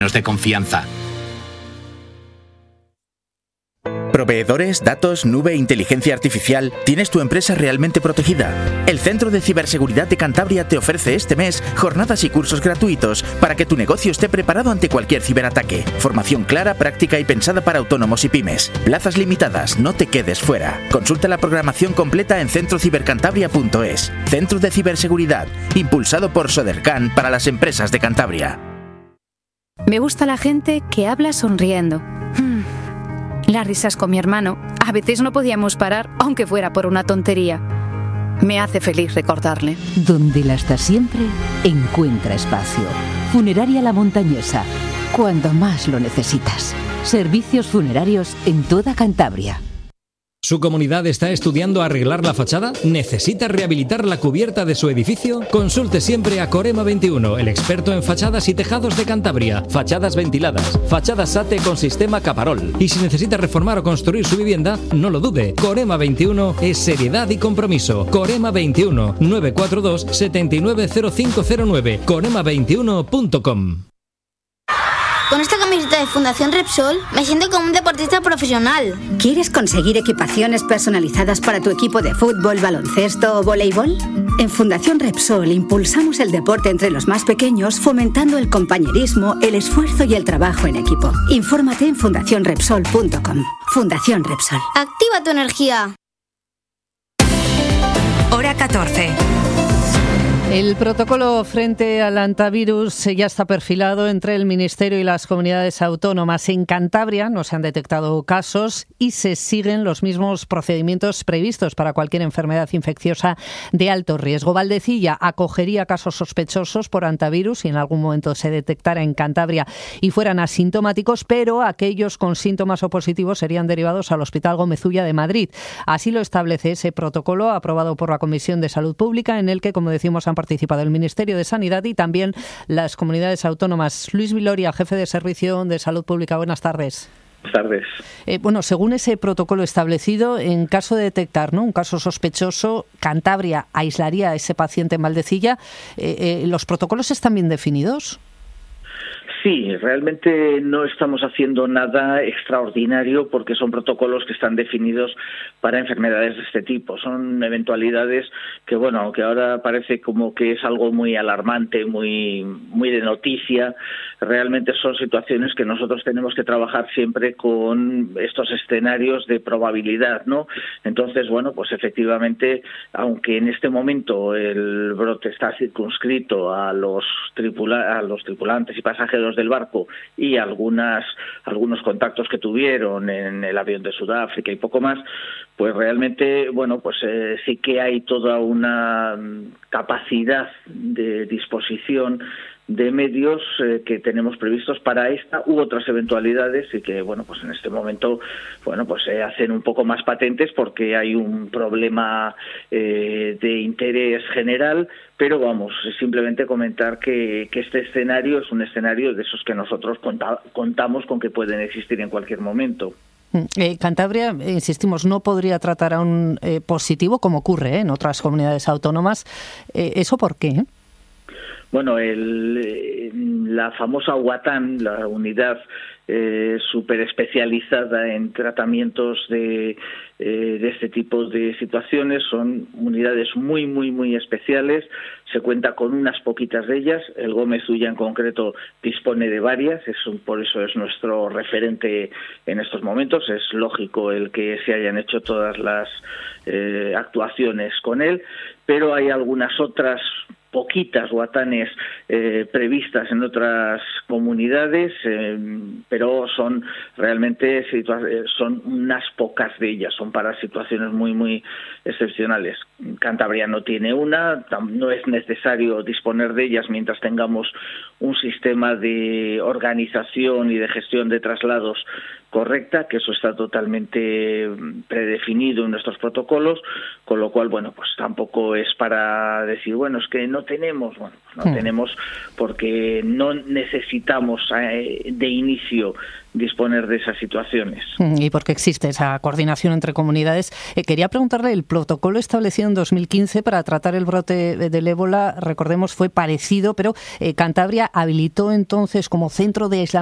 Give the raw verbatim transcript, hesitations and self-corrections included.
de confianza. Proveedores, datos, nube, inteligencia artificial. ¿Tienes tu empresa realmente protegida? El Centro de Ciberseguridad de Cantabria te ofrece este mes jornadas y cursos gratuitos para que tu negocio esté preparado ante cualquier ciberataque. Formación clara, práctica y pensada para autónomos y pymes. Plazas limitadas, no te quedes fuera. Consulta la programación completa en centro cibercantabria punto es. Centro de Ciberseguridad, impulsado por Sodercan para las empresas de Cantabria. Me gusta la gente que habla sonriendo. Las risas con mi hermano. A veces no podíamos parar, aunque fuera por una tontería. Me hace feliz recordarle. Donde él está siempre, encuentra espacio. Funeraria La Montañesa. Cuando más lo necesitas. Servicios funerarios en toda Cantabria. ¿Su comunidad está estudiando arreglar la fachada? ¿Necesita rehabilitar la cubierta de su edificio? Consulte siempre a Corema veintiuno, el experto en fachadas y tejados de Cantabria. Fachadas ventiladas, fachadas SATE con sistema Caparol. Y si necesita reformar o construir su vivienda, no lo dude. Corema veintiuno es seriedad y compromiso. Corema veintiuno, nueve cuatro dos, siete nueve cero cinco cero nueve, corema veintiuno punto com. Con esta camiseta de Fundación Repsol me siento como un deportista profesional. ¿Quieres conseguir equipaciones personalizadas para tu equipo de fútbol, baloncesto o voleibol? En Fundación Repsol impulsamos el deporte entre los más pequeños, fomentando el compañerismo, el esfuerzo y el trabajo en equipo. Infórmate en fundación repsol punto com. Fundación Repsol. Activa tu energía. Hora catorce. El protocolo frente al antivirus ya está perfilado entre el Ministerio y las comunidades autónomas. En Cantabria no se han detectado casos y se siguen los mismos procedimientos previstos para cualquier enfermedad infecciosa de alto riesgo. Valdecilla acogería casos sospechosos por antivirus si en algún momento se detectara en Cantabria y fueran asintomáticos, pero aquellos con síntomas o positivos serían derivados al Hospital Gómez Ulla de Madrid. Así lo establece ese protocolo aprobado por la Comisión de Salud Pública, en el que, como decimos, han participado el Ministerio de Sanidad y también las comunidades autónomas. Luis Viloria, jefe de Servicio de Salud Pública. Buenas tardes. Buenas tardes. Eh, bueno, según ese protocolo establecido, en caso de detectar, ¿no?, un caso sospechoso, Cantabria aislaría a ese paciente en Valdecilla. Eh, eh, ¿Los protocolos están bien definidos? Sí, realmente no estamos haciendo nada extraordinario porque son protocolos que están definidos para enfermedades de este tipo. Son eventualidades que, bueno, aunque ahora parece como que es algo muy alarmante, muy, muy de noticia, realmente son situaciones que nosotros tenemos que trabajar siempre con estos escenarios de probabilidad, ¿no? Entonces, bueno, pues efectivamente, aunque en este momento el brote está circunscrito a los tripula- a los tripulantes y pasajeros del barco y algunas algunos contactos que tuvieron en el avión de Sudáfrica y poco más, pues realmente, bueno, pues eh, sí que hay toda una capacidad de disposición de medios eh, que tenemos previstos para esta u otras eventualidades y que, bueno, pues en este momento, bueno, pues se hacen un poco más patentes porque hay un problema eh, de interés general, pero vamos, simplemente comentar que, que este escenario es un escenario de esos que nosotros conta, contamos con que pueden existir en cualquier momento. Eh, Cantabria, insistimos, no podría tratar a un eh, positivo como ocurre eh, en otras comunidades autónomas. Eh, ¿Eso por qué? Bueno, el, la famosa UATAN, la unidad eh, súper especializada en tratamientos de, eh, de este tipo de situaciones, son unidades muy, muy, muy especiales. Se cuenta con unas poquitas de ellas. El Gómez Ulla en concreto dispone de varias, es un, por eso es nuestro referente en estos momentos. Es lógico el que se hayan hecho todas las eh, actuaciones con él, pero hay algunas otras poquitas guatanes eh, previstas en otras comunidades, eh, pero son realmente situa- son unas pocas de ellas, son para situaciones muy muy excepcionales. Cantabria no tiene una, no es necesario disponer de ellas mientras tengamos un sistema de organización y de gestión de traslados correcta, que eso está totalmente predefinido en nuestros protocolos, con lo cual, bueno, pues tampoco es para decir, bueno, es que no no tenemos, bueno, no Hmm. tenemos porque no necesitamos eh, de inicio disponer de esas situaciones. Y porque existe esa coordinación entre comunidades. Eh, quería preguntarle, el protocolo establecido en dos mil quince para tratar el brote del ébola, recordemos, fue parecido, pero eh, Cantabria habilitó entonces como centro de aislamiento